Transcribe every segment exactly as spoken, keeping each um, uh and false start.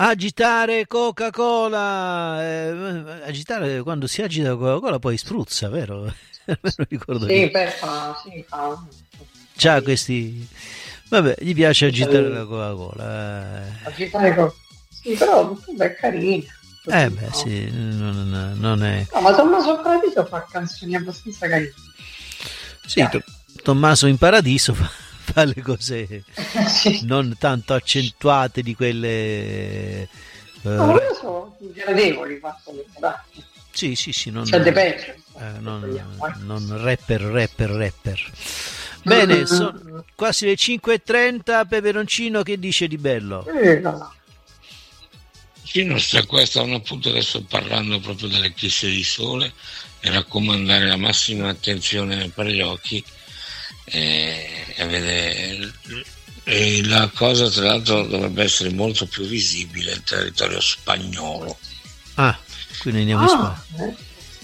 Agitare Coca-Cola, eh, agitare quando si agita Coca-Cola poi spruzza, vero? Me lo ricordo Sì, che per fa, sì, fa. c'ha questi, vabbè, gli piace agitare la Agitare Coca-Cola. agitare co- Sì, però vabbè, è carino. Eh, eh, Così, beh, no? sì, non, non è. No, ma Tommaso Paradiso fa canzoni abbastanza carine. Mi Sì, To- piace. Tommaso in Paradiso fa, fa le cose Sì. non tanto accentuate di quelle. eh, No, ma ra- io sono gradevoli, fatto dai. sì, sì, sì, non, C'è De peggio, eh, se vogliamo, non, eh. non rapper, rapper, rapper. Mm, Bene, mm, sono mm, mm. quasi le cinque e trenta. Peperoncino, che dice di bello? Eh, no, no. Sì, non sta qua, stavano appunto adesso parlando proprio delle eclissi di sole e raccomandare la massima attenzione per gli occhi e, e vedere e la cosa tra l'altro dovrebbe essere molto più visibile il territorio spagnolo. Ah, quindi andiamo in Ah, Spagna. eh,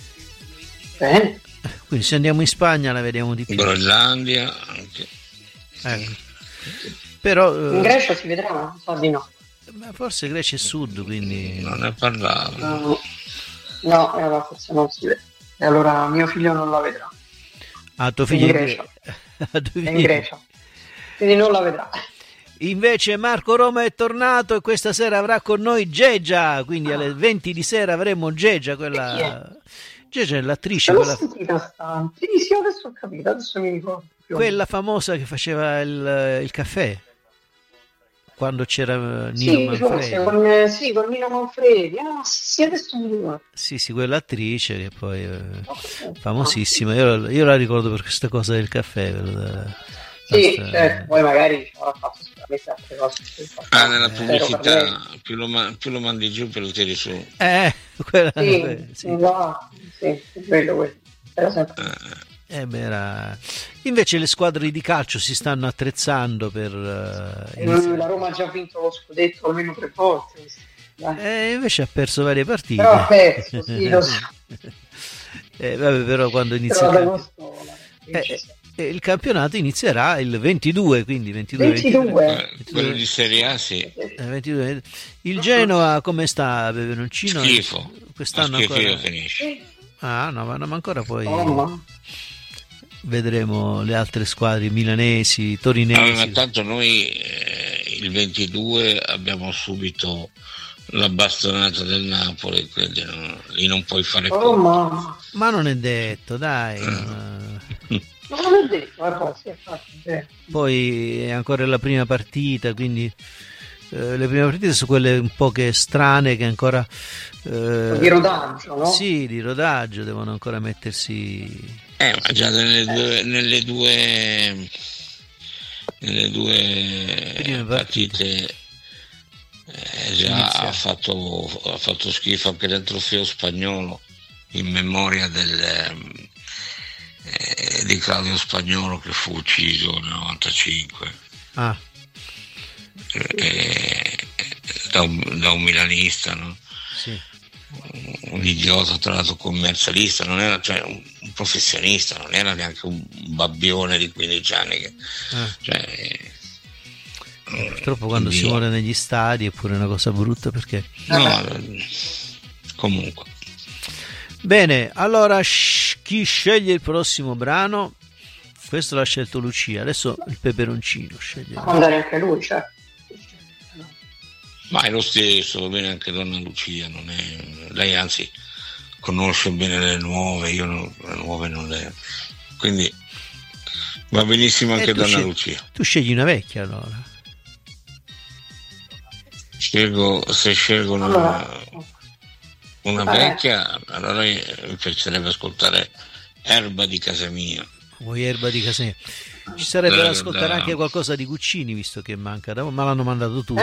bene. Quindi se andiamo in Spagna la vediamo di più. Groenlandia anche. Ecco. Però In eh, Grecia si vedrà? So di no. ma forse Grecia è sud, quindi Non ne parlavano. No, no, eh, allora forse non si vede. E allora mio figlio non la vedrà. ah, tuo È in figlio è in Grecia. Gre- ah, tuo È in figlio- Grecia. Quindi non la vedrà. Invece Marco Roma è tornato e questa sera avrà con noi Gegia, quindi alle venti di sera avremo Gegia, E chi è? quella Gegia è l'attrice, Se l'ho quella, sentita sta. Sì, sì, adesso ho capito, adesso mi ricordo più. quella famosa che faceva il, il caffè quando c'era Nino Sì, forse Manfredi. con, eh, sì, con Nino Manfredi. Ah, sì, sì, adesso mi ricordo. Sì, sì, quell'attrice che poi è Ok. famosissima. Io, io la ricordo per questa cosa del caffè. quella da- Sì, basta- certo, poi magari ci avrà fatto sicuramente altre cose. Ah, nella Eh, Spero per lei. pubblicità più lo, ma- più lo mandi giù più lo tiri su. Eh, quella, Sì, que- sì. esatto, sì, quello, quello. Era sempre. Eh, Eh, beh, era- Invece le squadre di calcio si stanno attrezzando per eh, E iniziare. la Roma ha già vinto lo scudetto almeno tre volte. Dai. Eh, invece ha perso varie partite. Però ha perso, sì, lo so. Eh, vabbè, però quando inizia Però il, ad camp- agosto la vince eh, sempre. eh, il campionato inizierà il ventidue, quindi ventidue, ventitré, ventidue. eh, quello di Serie A sì. eh, ventidue, ventitré. Il Genoa come sta, Peperoncino? Schifo. A Quest'anno schifo ancora. finisce. Ah, no, ma, no, ma ancora poi Insomma, vedremo le altre squadre milanesi, Allora, torinesi. tanto noi eh, il ventidue abbiamo subito la bastonata del Napoli, quindi non- lì non puoi fare oh, conto. mamma. Ma non è detto, dai. non- Ma non è detto, guarda, sì, infatti, sì. Poi è ancora la prima partita, quindi eh, le prime partite sono quelle un po' che strane che ancora eh, Di rodaggio, no? sì, di rodaggio, devono ancora mettersi. Eh, ma già nelle due, nelle due, nelle due Prime partite eh, già Inizia. ha fatto, ha fatto schifo anche del trofeo spagnolo in memoria del, ehm, eh, di Claudio Spagnolo che fu ucciso nel novantacinque Ah, eh, da, un, da un milanista, no? sì. Un idiota, tra l'altro commercialista, non era, cioè, un, un professionista, non era neanche un babbione di quindici anni che, Ah. cioè, Eh, Purtroppo quando si via. muore negli stadi è pure una cosa brutta perché. No, comunque Bene, allora sh- chi sceglie il prossimo brano? Questo l'ha scelto Lucia, adesso il Peperoncino sceglie. Può andare anche lui, cioè. ma è lo stesso, va bene anche Donna Lucia, non è, lei anzi conosce bene le nuove, io non, le nuove non le, quindi va benissimo anche Eh, tu Donna scegli- Lucia. Tu scegli una vecchia allora. Scelgo, se scelgo una, Allora, una vabbè. vecchia, allora mi piacerebbe ascoltare Erba di casa mia. Vuoi Erba di Casè? Ci sarebbe Eh, da ascoltare da- anche qualcosa di Guccini, visto che manca, da- ma l'hanno mandato tutti.